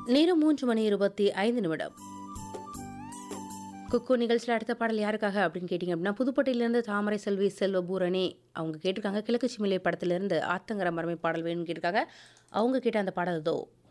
நேரம் 3 மணி 25 நிமிடம். குக்கு நிகழ்ச்சியில் அடுத்த பாடல் யாருக்காக அப்படின்னு கேட்டிங்க அப்படின்னா, புதுப்பட்டியிலேருந்து தாமரை செல்வி செல்வபூரணி அவங்க கேட்டிருக்காங்க. கிழக்கு சிமிலை படத்திலிருந்து ஆத்தங்கர மரமே பாடல் வேணும்னு கேட்டிருக்காங்க. அவங்க கேட்ட அந்த பாடல் இதோ.